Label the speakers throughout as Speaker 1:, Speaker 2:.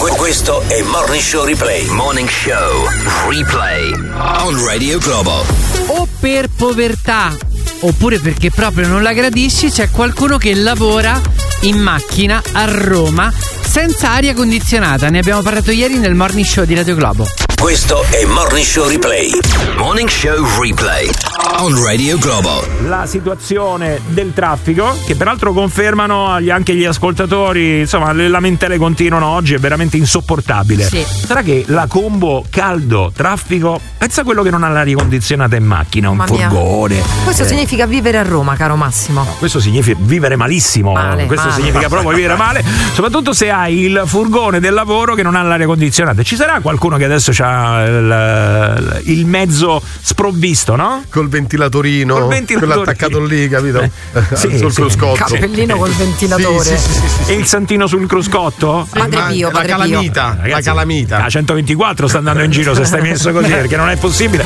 Speaker 1: Questo è Morning Show Replay.
Speaker 2: Morning Show Replay on Radio Globo.
Speaker 3: O per povertà oppure perché proprio non la gradisci, c'è qualcuno che lavora in macchina a Roma senza aria condizionata. Ne abbiamo parlato ieri nel Morning Show di Radio Globo.
Speaker 1: Questo è Morning Show Replay.
Speaker 2: Morning Show Replay on Radio Globo.
Speaker 4: La situazione del traffico, che peraltro confermano anche gli ascoltatori, insomma le lamentele continuano oggi, è veramente insopportabile.
Speaker 3: Sì.
Speaker 4: Sarà che la combo caldo traffico, pensa a quello che non ha l'aria condizionata in macchina, un furgone.
Speaker 5: Questo significa vivere a Roma, caro Massimo.
Speaker 4: No, questo significa vivere malissimo. Questo significa proprio vivere male, soprattutto se hai il furgone del lavoro che non ha l'aria condizionata. Ci sarà qualcuno che adesso ha il mezzo sprovvisto, no?
Speaker 6: Col ventilatorino, quello attaccato lì, capito? Sul cruscotto.
Speaker 5: Cappellino col ventilatore.
Speaker 4: E il santino sul cruscotto?
Speaker 5: Padre Pio.
Speaker 6: La calamita.
Speaker 4: Ragazzi,
Speaker 6: la calamita.
Speaker 4: La 124 sta andando in giro se stai messo così, perché non è possibile.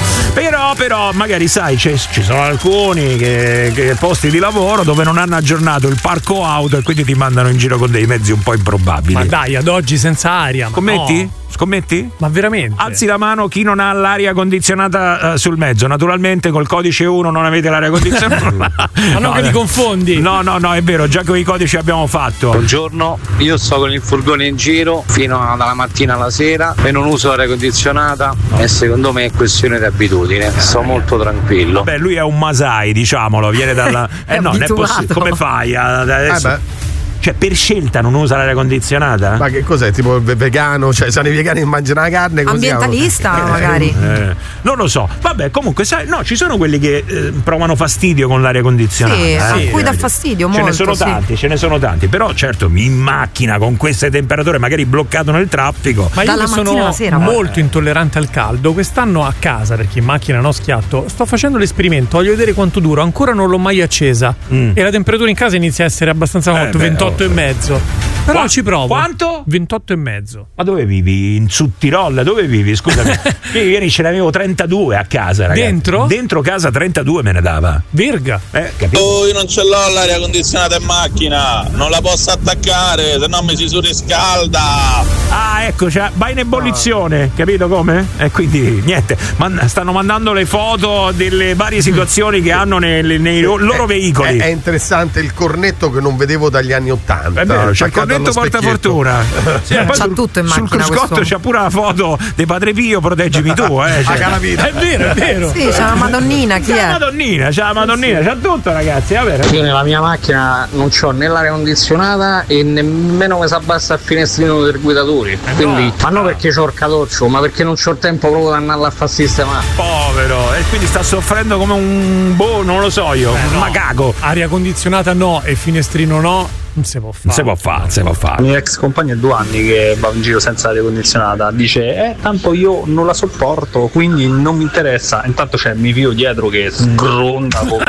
Speaker 4: Però magari sai, ci sono alcuni che posti di lavoro dove non hanno aggiornato il parco auto e quindi ti mandano in giro con dei mezzi un po' improbabili.
Speaker 7: Ma dai, ad oggi senza aria.
Speaker 4: Scommetti?
Speaker 7: No.
Speaker 4: Scommetti?
Speaker 7: Ma veramente?
Speaker 4: Alzi la mano chi non ha l'aria condizionata sul mezzo. Naturalmente col codice 1 non avete l'aria condizionata.
Speaker 7: Ma non che li confondi.
Speaker 4: No, è vero, già con i codici abbiamo fatto.
Speaker 8: Buongiorno, io sto con il furgone in giro fino dalla mattina alla sera e non uso l'aria condizionata e secondo me è questione di abitudine. Sto molto tranquillo.
Speaker 4: Beh, lui è un Masai, diciamolo, viene dalla. No, non è possibile. Come fai adesso? Cioè, per scelta non usa l'aria condizionata?
Speaker 6: Ma che cos'è? Tipo vegano? Cioè, sono i vegani che mangiano la carne così?
Speaker 5: Ambientalista, magari.
Speaker 4: Non lo so. Vabbè, comunque, sai, no, ci sono quelli che provano fastidio con l'aria condizionata.
Speaker 5: Sì, a cui dà fastidio molto.
Speaker 4: Ce ne sono tanti. Però, certo, in macchina con queste temperature, magari bloccato nel traffico.
Speaker 7: Ma io sono molto intollerante al caldo. Quest'anno a casa, perché in macchina no schiatto, sto facendo l'esperimento. Voglio vedere quanto duro. Ancora non l'ho mai accesa. E la temperatura in casa inizia a essere abbastanza molto, 28,5. Però ci provo.
Speaker 4: Quanto?
Speaker 7: 28,5.
Speaker 4: Ma dove vivi? In Sudtirol? Dove vivi? Scusami. Io ieri ce l'avevo 32 a casa, ragazzi.
Speaker 7: Dentro?
Speaker 4: Dentro casa 32 me ne dava.
Speaker 7: Verga.
Speaker 4: Capito?
Speaker 9: Oh, io non ce l'ho l'aria condizionata in macchina. Non la posso attaccare, se no mi si surriscalda.
Speaker 4: Ah, ecco, va in ebollizione, capito come? E quindi niente, stanno mandando le foto delle varie situazioni che hanno nei loro veicoli.
Speaker 6: È interessante il cornetto che non vedevo dagli anni 80.
Speaker 4: È vero, c'è il cornetto porta fortuna.
Speaker 5: C'ha tutto in macchina.
Speaker 4: Sul cruscotto c'ha pure la foto di Padre Pio, proteggimi tu,
Speaker 7: È vero.
Speaker 5: Sì, c'è la Madonnina, chi è?
Speaker 4: C'è la Madonnina, c'ha tutto, ragazzi.
Speaker 8: Io nella mia macchina non c'ho né l'aria condizionata e nemmeno mi si abbassa il finestrino del guidatore. Quindi, ma non perché c'ho il catoccio, ma perché non c'ho il tempo proprio di andarla a far sistemare.
Speaker 4: Povero, e quindi sta soffrendo come un non lo so io, un macaco.
Speaker 7: Aria condizionata no e finestrino no. Non si può fare.
Speaker 8: Il mio ex compagno è 2 anni che va in giro senza aria condizionata. Dice, tanto io non la sopporto, quindi non mi interessa. Intanto c'è mio figlio dietro che sgronda come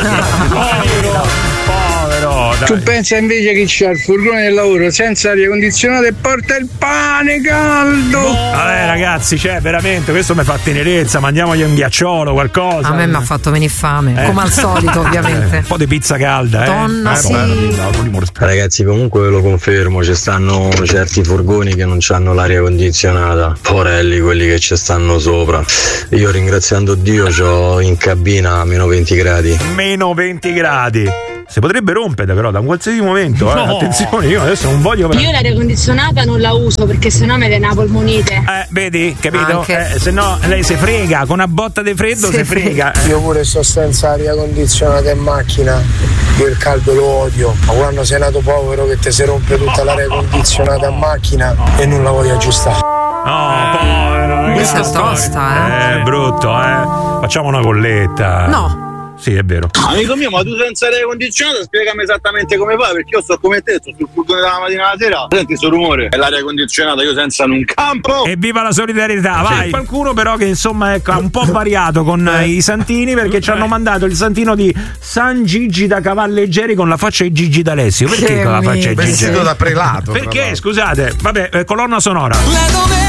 Speaker 4: Povero, dai.
Speaker 10: Tu pensa invece che c'ha il furgone del lavoro senza aria condizionata e porta il pane caldo.
Speaker 4: Vabbè, ragazzi, veramente, questo mi fa tenerezza. Mandiamogli un ghiacciolo, qualcosa.
Speaker 5: A me mi ha fatto venire fame, come al solito, ovviamente.
Speaker 4: Un po' di pizza calda,
Speaker 5: Donna, sì.
Speaker 11: Ragazzi, comunque ve lo confermo, ci stanno certi furgoni che non hanno l'aria condizionata. Porelli quelli che ci stanno sopra. Io, ringraziando Dio, c'ho in cabina meno 20 gradi.
Speaker 4: Meno 20 gradi. Si potrebbe rompere però da un qualsiasi momento,
Speaker 7: No.
Speaker 4: Attenzione, io adesso non voglio.
Speaker 12: Io l'aria condizionata non la uso perché sennò mi viene la polmonite.
Speaker 4: Vedi, capito? Se no lei si frega, con una botta di freddo si frega.
Speaker 10: Io pure sto senza aria condizionata in macchina. Io il caldo lo odio, ma quando sei nato povero che ti si rompe tutta l'aria condizionata in macchina e non la voglio aggiustare.
Speaker 4: Povero.
Speaker 5: Questa è tosta,
Speaker 4: È brutto, Facciamo una colletta.
Speaker 5: No.
Speaker 4: Sì, è vero.
Speaker 9: Amico mio, ma tu senza aria condizionata spiegami esattamente come fai, perché io sto come te, sto sul furgone dalla mattina alla sera. Senti questo rumore? È l'aria condizionata, io senza un campo.
Speaker 4: Evviva la solidarietà, vai! Qualcuno però che insomma ha un po' variato con i santini, perché ci hanno mandato il santino di San Gigi da Cavalleggeri con la faccia di Gigi D'Alessio. Perché con la faccia di Gigi?
Speaker 6: Vestito da prelato.
Speaker 4: Perché? Scusate, vabbè, colonna sonora.